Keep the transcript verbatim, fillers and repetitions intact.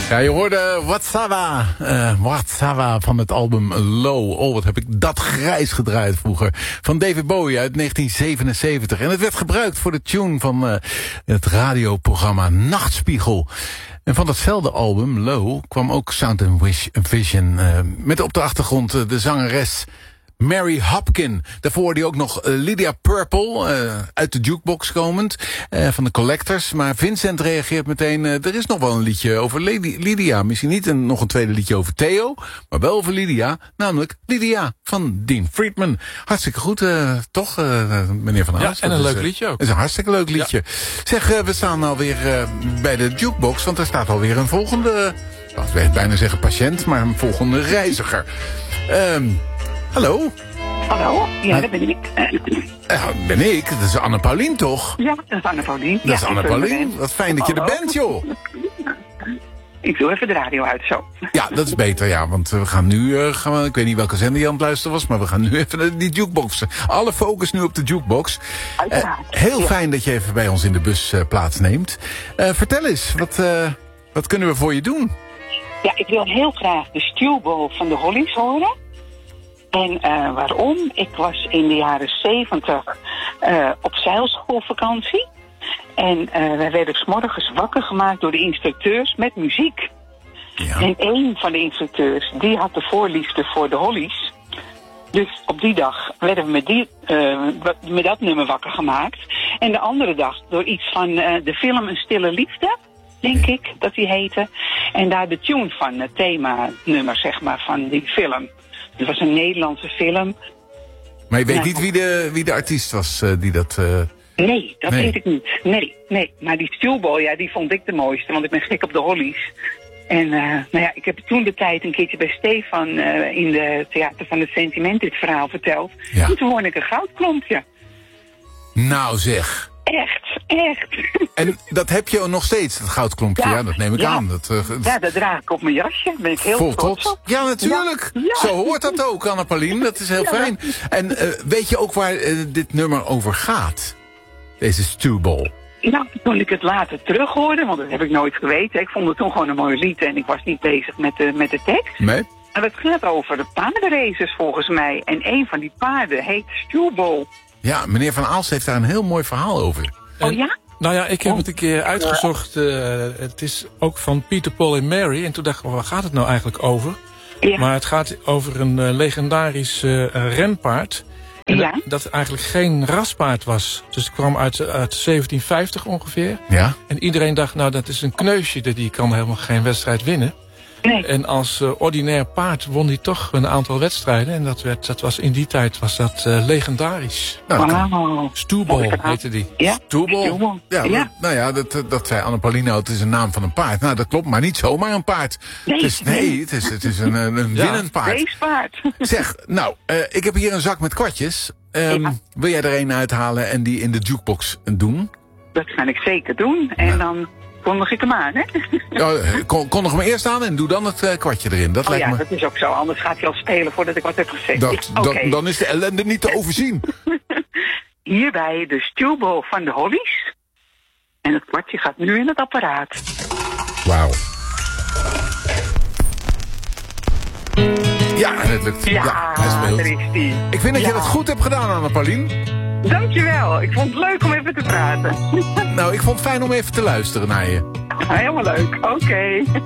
Ja, je hoorde Watsava, uh, Watsava van het album Low. Oh, wat heb ik dat grijs gedraaid vroeger. Van David Bowie uit negentien zevenenzeventig. En het werd gebruikt voor de tune van uh, het radioprogramma Nachtspiegel. En van datzelfde album, Low, kwam ook Sound and Vision. Uh, met op de achtergrond uh, de zangeres Mary Hopkin. Daarvoor hoorde je ook nog uh, Lydia Purple, uh, uit de jukebox komend, uh, van de Collectors. Maar Vincent reageert meteen, uh, er is nog wel een liedje over Lady, Lydia. Misschien niet een, nog een tweede liedje over Theo, maar wel over Lydia. Namelijk Lydia van Dean Friedman. Hartstikke goed, uh, toch, uh, meneer Van Haast? Ja, en een dus, leuk liedje ook. Het is een hartstikke leuk liedje. Ja. Zeg, uh, we staan alweer uh, bij de jukebox, want er staat alweer een volgende, uh, ik wil bijna zeggen patiënt, maar een volgende reiziger. Um, Hallo? Hallo, ja, dat ben ik. Ja, dat ben ik. Dat is Anne Paulien, toch? Ja, dat is Anne Paulien. Dat is ja, Anne Paulien. Wat fijn dat je er bent, joh. Ik doe even de radio uit, zo. Ja, dat is beter, ja. Want we gaan nu, uh, gaan we, ik weet niet welke zender je aan het luisteren was, maar we gaan nu even naar die jukebox. Alle focus nu op de jukebox. Uh, heel fijn dat je even bij ons in de bus uh, plaatsneemt. Uh, vertel eens, wat, uh, wat kunnen we voor je doen? Ja, ik wil heel graag de Stewball van de Hollies horen. En uh, waarom? Ik was in de jaren zeventig uh, op zeilschoolvakantie. En uh, wij werden 's morgens wakker gemaakt door de instructeurs met muziek. Ja. En een van de instructeurs, die had de voorliefde voor de Hollies. Dus op die dag werden we met, die, uh, met dat nummer wakker gemaakt. En de andere dag door iets van uh, de film Een Stille Liefde, denk ik dat die heette. En daar de tune van, het thema-nummer, zeg maar, van die film. Het was een Nederlandse film. Maar je weet niet wie de, wie de artiest was uh, die dat... Uh... Nee, dat nee. weet ik niet. Nee, nee. Maar die Stewball, ja, die vond ik de mooiste. Want ik ben gek op de Hollies. En uh, nou ja, ik heb toen de tijd een keertje bij Stefan uh, in de Theater van het Sentiment dit verhaal verteld. Ja. En toen hoorde ik een goudklompje. Nou zeg... Echt, echt. En dat heb je nog steeds, dat goudklompje, ja, ja dat neem ik ja. aan. Dat, uh, ja, dat draag ik op mijn jasje, ben ik heel vol trots trots. op. Ja, natuurlijk. Ja. Ja. Zo hoort dat ook, Anne Paulien, dat is heel ja. fijn. En uh, weet je ook waar uh, dit nummer over gaat? Deze Stewball. Nou, toen ik het later terug hoorde, want dat heb ik nooit geweten. Ik vond het toen gewoon een mooi lied en ik was niet bezig met de, met de tekst. Nee. En het gaat over de paardenraces volgens mij. En een van die paarden heet Stewball. Ja, meneer Van Aalst heeft daar een heel mooi verhaal over. Oh ja? Nou ja, ik heb het een keer uitgezocht. Uh, het is ook van Peter, Paul en Mary. En toen dacht ik, waar gaat het nou eigenlijk over? Ja. Maar het gaat over een uh, legendarisch uh, renpaard. Ja. Dat, dat eigenlijk geen raspaard was. Dus het kwam uit, uit zeventien vijftig ongeveer. Ja. En iedereen dacht, nou dat is een kneusje. Die kan helemaal geen wedstrijd winnen. Nee. En als uh, ordinair paard won hij toch een aantal wedstrijden. En dat, werd, dat was in die tijd was dat uh, legendarisch. Nou, wow. Stewball heette die. Ja, Stewball. Ja, ja. Dat, nou ja, dat, dat zei Anne Paulien, het is een naam van een paard. Nou, dat klopt, maar niet zomaar een paard. Nee, het is, nee, het is, het is een, een ja. winnend paard. Racepaard. Zeg, nou, uh, ik heb hier een zak met kwartjes. Um, ja. Wil jij er een uithalen en die in de jukebox doen? Dat ga ik zeker doen. En ja. dan kondig ik hem aan, hè? Ja, kon, kondig hem eerst aan en doe dan het uh, kwartje erin. Dat oh lijkt ja, me... dat is ook zo. Anders gaat hij al spelen voordat ik wat heb gezegd. Dat, ja, okay. dat, dan is de ellende niet te overzien. Hierbij de Stewball van de Hollies. En het kwartje gaat nu in het apparaat. Wauw. Ja, en het lukt. Ja, ja hij speelt. daar is die. Ik vind dat ja. je dat goed hebt gedaan, Anne Paulien. Dankjewel. Ik vond het leuk om even te praten. Nou, ik vond het fijn om even te luisteren naar je. Helemaal leuk. Oké. Okay.